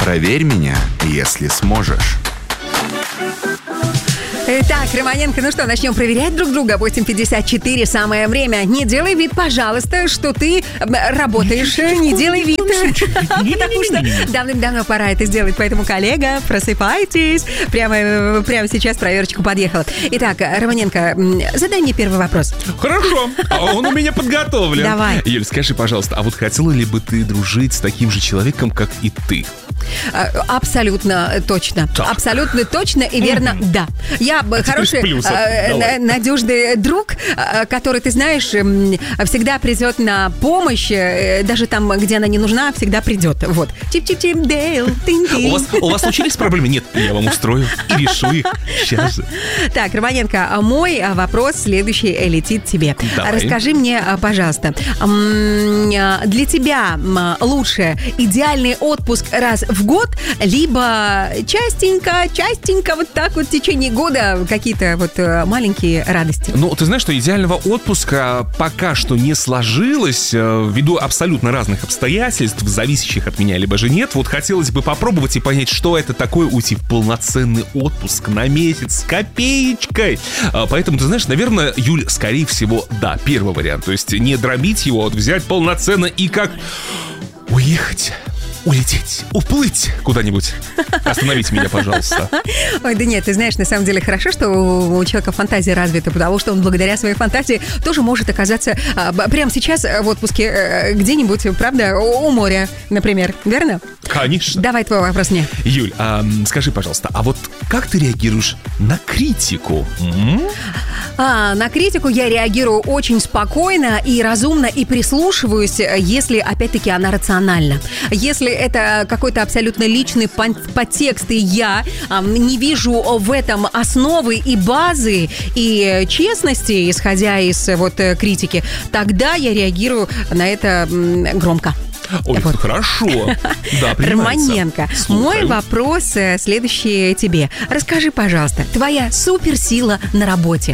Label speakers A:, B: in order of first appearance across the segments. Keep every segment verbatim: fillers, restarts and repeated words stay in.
A: Проверь меня, если сможешь.
B: Итак, Романенко, ну что, начнем проверять друг друга. восемь пятьдесят четыре, самое время. Не делай вид, пожалуйста, что ты работаешь. Не делай вид. Потому что давным-давно пора это сделать. Поэтому, коллега, просыпайтесь. Прямо, прямо сейчас проверочку подъехала. Итак, Романенко, задай мне первый вопрос.
C: Хорошо, а он у меня подготовлен.
B: Давай.
C: Юль, скажи, пожалуйста, а вот хотела ли бы ты дружить с таким же человеком, как и ты?
B: Абсолютно точно.
C: Так.
B: Абсолютно точно и верно, mm-hmm. да. Я
C: а
B: хороший, э, надежный друг, который, ты знаешь, всегда придет на помощь, даже там, где она не нужна, всегда придет. Вот. Чип-чип-чип, Дейл, тынь-тынь.
C: У вас, у вас случились проблемы? Нет, я вам устрою и решу их. Сейчас же.
B: Так, Романенко, мой вопрос следующий летит тебе.
C: Давай.
B: Расскажи мне, пожалуйста, для тебя лучше идеальный отпуск раз в год, либо частенько, частенько вот так вот в течение года какие-то вот маленькие радости?
C: Ну, ты знаешь, что идеального отпуска пока что не сложилось, ввиду абсолютно разных обстоятельств, зависящих от меня, либо же нет. Вот хотелось бы попробовать и понять, что это такое уйти в полноценный отпуск на месяц с копеечкой. Поэтому, ты знаешь, наверное, Юль, скорее всего, да, первый вариант. То есть не дробить его, а вот взять полноценно и как уехать. Улететь, уплыть куда-нибудь. Остановите меня, пожалуйста.
B: Ой, да нет, ты знаешь, на самом деле хорошо, что у человека фантазия развита, потому что он благодаря своей фантазии тоже может оказаться а, прямо сейчас в отпуске а, где-нибудь, правда, у моря, например, верно?
C: Конечно.
B: Давай твой вопрос мне.
C: Юль, а, скажи, пожалуйста, а вот как ты реагируешь на критику? М-м?
B: А, на критику я реагирую очень спокойно и разумно, и прислушиваюсь, если, опять-таки, она рациональна. Если это какой-то абсолютно личный подтекст, и я а, не вижу в этом основы и базы, и честности, исходя из вот критики, тогда я реагирую на это громко.
C: Ой, вот. Хорошо. Да, принимается.
B: Романенко, мой вопрос следующий тебе. Расскажи, пожалуйста, твоя суперсила на работе.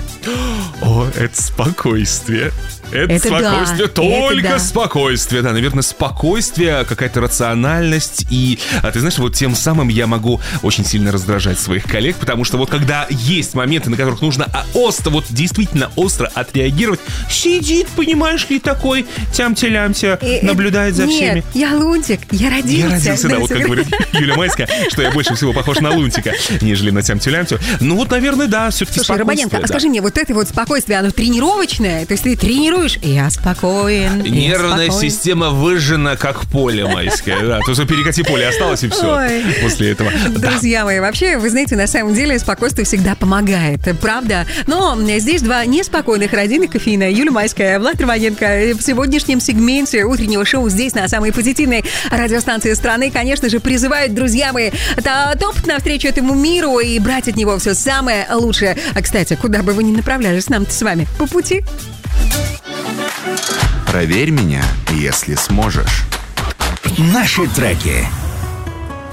C: О, это спокойствие. Это, это спокойствие,
B: да,
C: только
B: это да.
C: спокойствие, да, наверное, спокойствие, какая-то рациональность, и, а, ты знаешь, вот тем самым я могу очень сильно раздражать своих коллег, потому что вот когда есть моменты, на которых нужно остро, вот действительно остро отреагировать, сидит, понимаешь ли, такой тям-телямся, наблюдает за
B: нет,
C: всеми.
B: Нет, я лунтик, я родился.
C: Я родился, да, вот как говорит Юля Майская, что я больше всего похож на лунтика, нежели на тям-телямтю. Ну вот, наверное, да, все-таки
B: Слушай,
C: спокойствие.
B: Романенко,
C: да.
B: а скажи мне, вот это вот спокойствие, оно тренировочное? То есть ты тренируешь? Я спокоен.
C: Нервная
B: я спокоен.
C: Система выжжена, как поле майское. Да, то есть перекати поле осталось, и все.
B: Ой.
C: После этого.
B: Друзья да. мои, вообще, вы знаете, на самом деле спокойствие всегда помогает. Правда? Но здесь два неспокойных родины кофеина. Юля Майская, Влад Романенко. В сегодняшнем сегменте утреннего шоу здесь, на самой позитивной радиостанции страны, конечно же, призывают, друзья мои, топать навстречу этому миру и брать от него все самое лучшее. А, кстати, куда бы вы ни направлялись, нам-то с вами по пути.
A: Проверь меня, если сможешь.
D: Наши треки.